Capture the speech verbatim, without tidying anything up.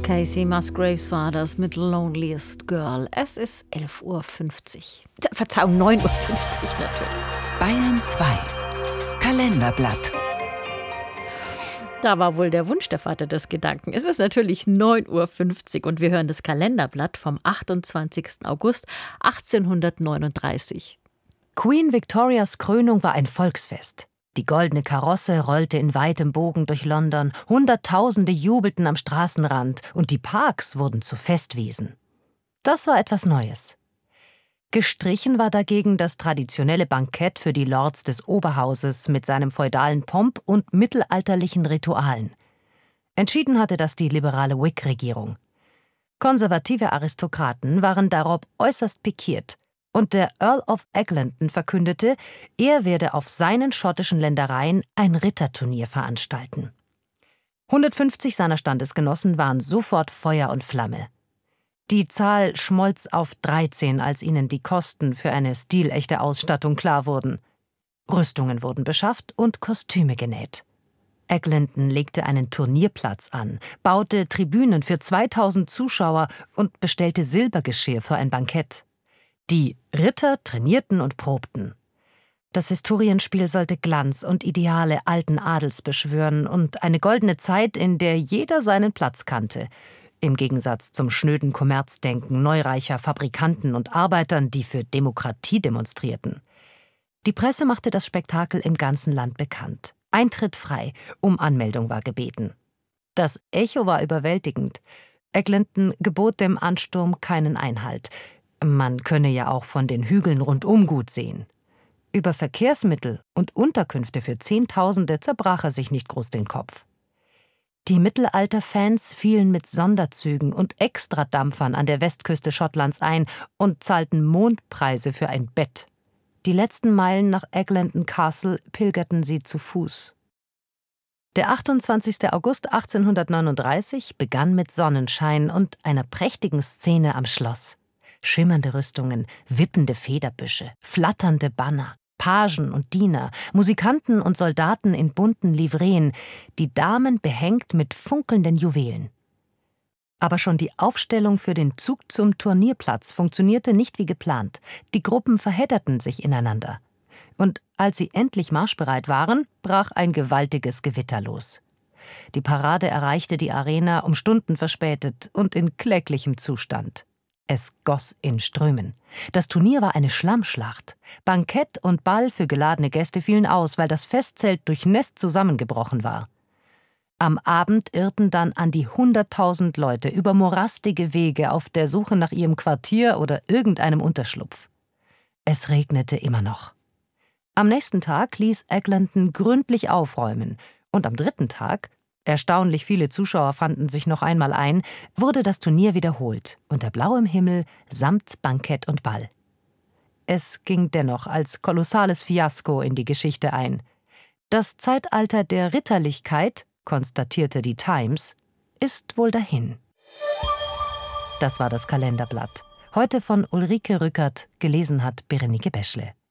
Casey Musgraves war das mit Loneliest Girl. Es ist elf Uhr fünfzig. Verzeihung, neun Uhr fünfzig natürlich. Bayern zwei. Kalenderblatt. Da war wohl der Wunsch der Vater des Gedanken. Es ist natürlich neun Uhr fünfzig und wir hören das Kalenderblatt vom achtundzwanzigsten August achtzehnhundertneununddreißig. Queen Victorias Krönung war ein Volksfest. Die goldene Karosse rollte in weitem Bogen durch London, Hunderttausende jubelten am Straßenrand und die Parks wurden zu Festwiesen. Das war etwas Neues. Gestrichen war dagegen das traditionelle Bankett für die Lords des Oberhauses mit seinem feudalen Pomp und mittelalterlichen Ritualen. Entschieden hatte das die liberale Whig-Regierung. Konservative Aristokraten waren darob äußerst pikiert, und der Earl of Eglinton verkündete, er werde auf seinen schottischen Ländereien ein Ritterturnier veranstalten. hundertfünfzig seiner Standesgenossen waren sofort Feuer und Flamme. Die Zahl schmolz auf dreizehn, als ihnen die Kosten für eine stilechte Ausstattung klar wurden. Rüstungen wurden beschafft und Kostüme genäht. Eglinton legte einen Turnierplatz an, baute Tribünen für zweitausend Zuschauer und bestellte Silbergeschirr für ein Bankett. Die Ritter trainierten und probten. Das Historienspiel sollte Glanz und Ideale alten Adels beschwören und eine goldene Zeit, in der jeder seinen Platz kannte, im Gegensatz zum schnöden Kommerzdenken neureicher Fabrikanten und Arbeitern, die für Demokratie demonstrierten. Die Presse machte das Spektakel im ganzen Land bekannt. Eintritt frei, um Anmeldung war gebeten. Das Echo war überwältigend. Eglinton gebot dem Ansturm keinen Einhalt. Man könne ja auch von den Hügeln rundum gut sehen. Über Verkehrsmittel und Unterkünfte für Zehntausende zerbrach er sich nicht groß den Kopf. Die Mittelalter-Fans fielen mit Sonderzügen und Extradampfern an der Westküste Schottlands ein und zahlten Mondpreise für ein Bett. Die letzten Meilen nach Eglinton Castle pilgerten sie zu Fuß. Der achtundzwanzigsten August achtzehnhundertneununddreißig begann mit Sonnenschein und einer prächtigen Szene am Schloss. Schimmernde Rüstungen, wippende Federbüsche, flatternde Banner, Pagen und Diener, Musikanten und Soldaten in bunten Livreen, die Damen behängt mit funkelnden Juwelen. Aber schon die Aufstellung für den Zug zum Turnierplatz funktionierte nicht wie geplant. Die Gruppen verhedderten sich ineinander. Und als sie endlich marschbereit waren, brach ein gewaltiges Gewitter los. Die Parade erreichte die Arena um Stunden verspätet und in kläglichem Zustand. Es goss in Strömen. Das Turnier war eine Schlammschlacht. Bankett und Ball für geladene Gäste fielen aus, weil das Festzelt durchnässt zusammengebrochen war. Am Abend irrten dann an die hunderttausend Leute über morastige Wege auf der Suche nach ihrem Quartier oder irgendeinem Unterschlupf. Es regnete immer noch. Am nächsten Tag ließ Eglinton gründlich aufräumen und am dritten Tag, erstaunlich viele Zuschauer fanden sich noch einmal ein, wurde das Turnier wiederholt, unter blauem Himmel, samt Bankett und Ball. Es ging dennoch als kolossales Fiasko in die Geschichte ein. Das Zeitalter der Ritterlichkeit, konstatierte die Times, ist wohl dahin. Das war das Kalenderblatt. Heute von Ulrike Rückert, gelesen hat Berenike Beschle.